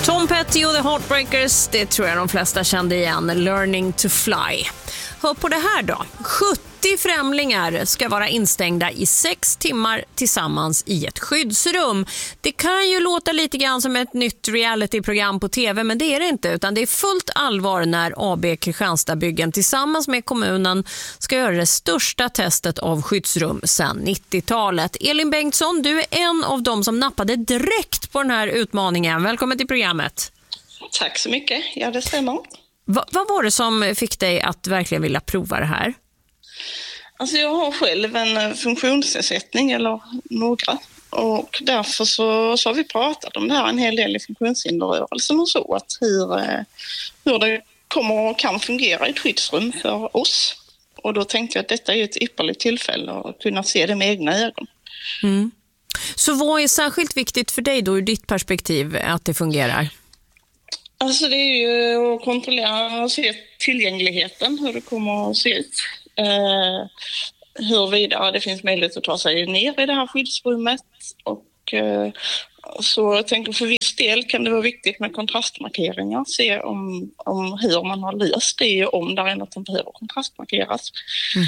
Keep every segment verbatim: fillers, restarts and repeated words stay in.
Tom Petty och The Heartbreakers, det tror jag de flesta kände igen. Learning to fly. Hör på det här då. sjuttio främlingar ska vara instängda i sex timmar tillsammans i ett skyddsrum. Det kan ju låta lite grann som ett nytt realityprogram på tv, men det är det inte, utan det är fullt allvar när A B Kristianstadsbyggen tillsammans med kommunen ska göra det största testet av skyddsrum sedan nittiotalet. Elin Bengtsson, du är en av dem som nappade direkt på den här utmaningen. Välkommen till programmet. Tack så mycket. Ja, det stämmer. Va, vad var det som fick dig att verkligen vilja prova det här? Alltså jag har själv en funktionsnedsättning eller några, och därför så, så har vi pratat om det här en hel del i funktionshinderrörelsen och så, att hur, hur det kommer och kan fungera i ett skyddsrum för oss. Och då tänkte jag att detta är ett ypperligt tillfälle att kunna se det med egna ögon. Mm. Så vad är särskilt viktigt för dig då ur ditt perspektiv att det fungerar? Alltså det är ju att kontrollera och se tillgängligheten, hur det kommer att se ut. Eh, huruvida det finns möjlighet att ta sig ner i det här skyddsrummet. Och eh, så jag tänker för viss del kan det vara viktigt med kontrastmarkeringar. Se om, om hur man har löst det, om det är något som behöver kontrastmarkeras. Mm.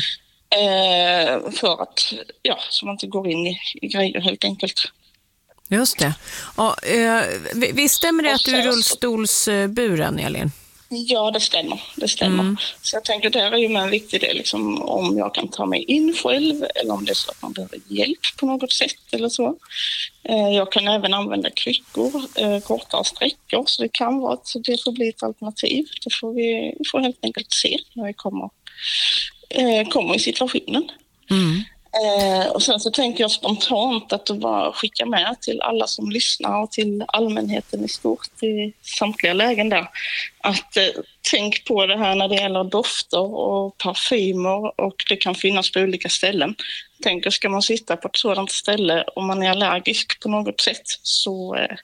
Eh, för att, ja, så man inte går in i, i grejer helt enkelt. Just det. Ja, eh, visst stämmer det att du är rullstolsburen, Elin? Ja, det stämmer. Det stämmer. Mm. Så jag tänker att det här är ju en viktig del, liksom, om jag kan ta mig in själv eller om det är så att man behöver hjälp på något sätt eller så. Eh, jag kan även använda kryckor, eh, kortare sträckor, så det kan vara att det får bli ett alternativ. Det får vi, vi får helt enkelt se när vi kommer, eh, kommer i situationen. Mm. Eh, och sen så tänker jag spontant att bara skicka med till alla som lyssnar och till allmänheten i stort i samtliga lägen där, att eh, tänk på det här när det gäller dofter och parfymer, och det kan finnas på olika ställen. Tänk, ska man sitta på ett sådant ställe om man är allergisk på något sätt, så eh,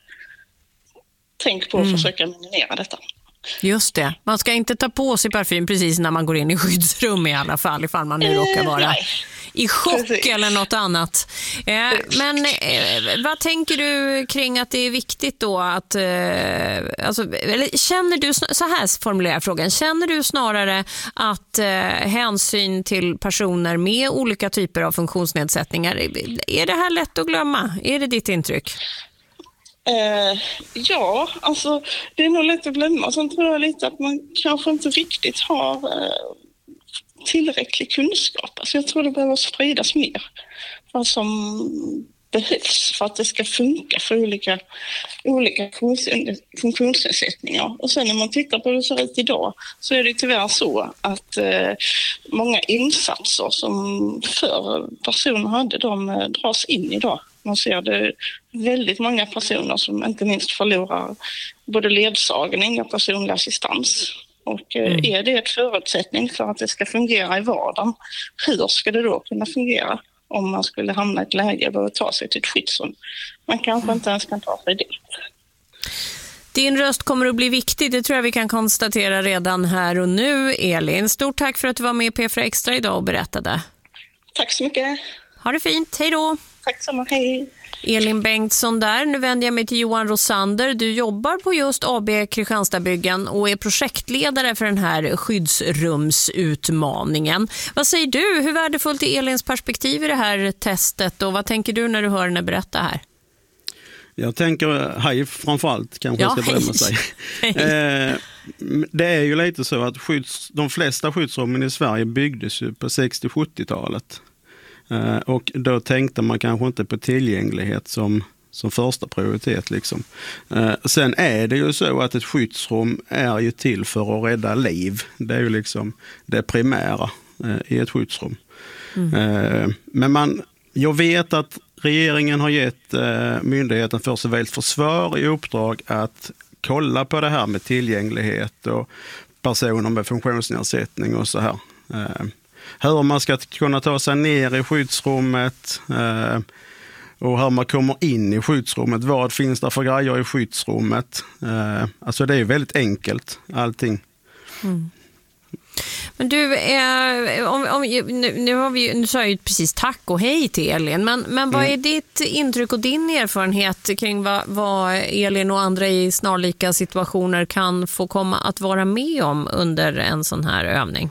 tänk på att mm. försöka minimera detta. Just det, man ska inte ta på sig parfym precis när man går in i skyddsrum i alla fall, ifall man nu eh, råkar vara nej. i chock Precis. eller något annat. Eh, men eh, vad tänker du kring att det är viktigt då att, eh, alltså, eller känner du, så här formulerar frågan, känner du snarare att eh, hänsyn till personer med olika typer av funktionsnedsättningar, är det här lätt att glömma? Är det ditt intryck? Eh, ja, alltså det är nog lätt att glömma. Sen tror jag lite att man kanske inte riktigt har eh, tillräcklig kunskap. Alltså jag tror det behöver spridas mer vad som behövs för att det ska funka för olika, olika funktionsnedsättningar. Och sen när man tittar på hur det ser ut idag, så är det tyvärr så att eh, många insatser som förr personer hade, de eh, dras in idag. Man ser det väldigt många personer som inte minst förlorar både ledsagning och personlig assistans. Och mm. är det ett förutsättning för att det ska fungera i vardagen, hur ska det då kunna fungera om man skulle hamna i ett läge och behöva ta sig till ett skyddsrum? Man kanske mm. inte ens kan ta sig dit. Din röst kommer att bli viktig, det tror jag vi kan konstatera redan här och nu, Elin. Stort tack för att du var med i P fyra Extra idag och berättade. Tack så mycket. Ha det fint, hej då. Tack så mycket, hej. Elin Bengtsson där. Nu vänder jag mig till Johan Rosander. Du jobbar på just A B Kristianstadsbyggen och är projektledare för den här skyddsrumsutmaningen. Vad säger du? Hur värdefullt är Elins perspektiv i det här testet, och vad tänker du när du hör henne berätta här? Jag tänker, hej framförallt kanske ja, jag ska berömma sig. eh, det är ju lite så att skydds, de flesta skyddsrummen i Sverige byggdes ju på sextio-sjuttiotalet. Uh, och då tänkte man kanske inte på tillgänglighet som, som första prioritet. Liksom. Uh, sen är det ju så att ett skyddsrum är ju till för att rädda liv. Det är ju liksom det primära uh, i ett skyddsrum. Mm. Uh, men man, jag vet att regeringen har gett uh, Myndigheten för civilt försvar i uppdrag att kolla på det här med tillgänglighet och personer med funktionsnedsättning och så här. Uh, Hur man ska kunna ta sig ner i skyddsrummet eh, och hur man kommer in i skyddsrummet. Vad finns det för grejer i skyddsrummet? Eh, alltså det är ju väldigt enkelt, allting. Mm. Men du, eh, om, om, nu, nu, har vi, nu sa jag ju precis tack och hej till Elin, men, men vad är ditt intryck och din erfarenhet kring vad, vad Elin och andra i snarlika situationer kan få komma att vara med om under en sån här övning?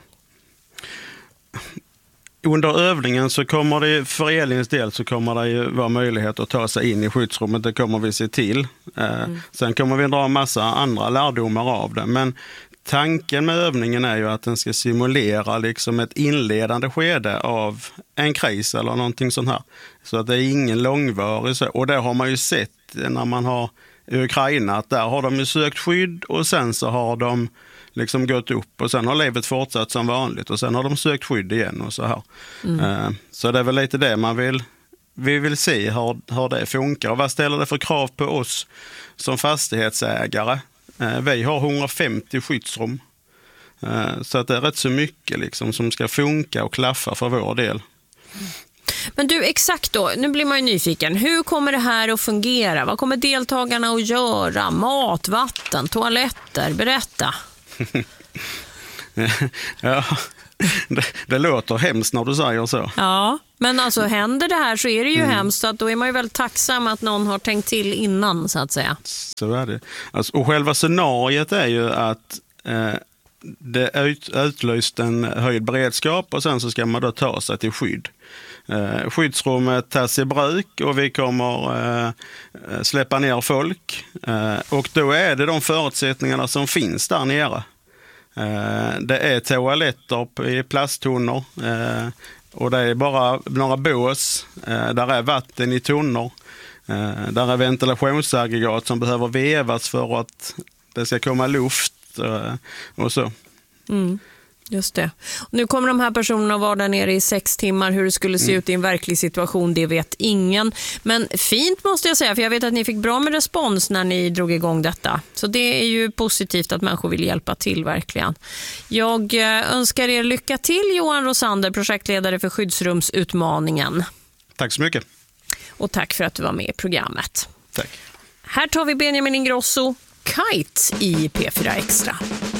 Under övningen så kommer det, för Elins del så kommer det ju vara möjlighet att ta sig in i skyddsrummet, det kommer vi se till. Mm. Sen kommer vi dra en massa andra lärdomar av det, men tanken med övningen är ju att den ska simulera liksom ett inledande skede av en kris eller någonting sånt här. Så att det är ingen långvarig. Och det har man ju sett när man har i Ukraina, att där har de ju sökt skydd och sen så har de liksom gått upp och sen har livet fortsatt som vanligt och sen har de sökt skydd igen och så här. Mm. Så det är väl lite det man vill, vi vill se hur, hur det funkar och vad ställer det för krav på oss som fastighetsägare. Vi har hundrafemtio skyddsrum så att det är rätt så mycket liksom som ska funka och klaffa för vår del. Men du, exakt då, nu blir man ju nyfiken. Hur kommer det här att fungera? Vad kommer deltagarna att göra? Mat, vatten, toaletter, berätta. Ja, det, det låter hemskt när du säger så. Ja, men alltså händer det här så är det ju mm. hemskt, så att då är man ju väldigt tacksam att någon har tänkt till innan, så att säga. Så är det. Alltså, och själva scenariet är ju att eh, det ut, utlyst en höjd beredskap och sen så ska man då ta sig till skydd. Eh, skyddsrummet tas i bruk och vi kommer eh, släppa ner folk. Eh, och då är det de förutsättningarna som finns där nere. Eh, det är toaletter i plasttunnor eh, och det är bara några bås. Eh, där är vatten i tunnor. Eh, där är ventilationsaggregat som behöver vevas för att det ska komma luft eh, och så. Mm. Just det. Och nu kommer de här personerna att vara där nere i sex timmar. Hur det skulle se mm. ut i en verklig situation, det vet ingen. Men fint måste jag säga, för jag vet att ni fick bra med respons när ni drog igång detta. Så det är ju positivt att människor vill hjälpa till verkligen. Jag önskar er lycka till, Johan Rosander, projektledare för skyddsrumsutmaningen. Tack så mycket. Och tack för att du var med i programmet. Tack. Här tar vi Benjamin Ingrosso, Kite i P fyra Extra.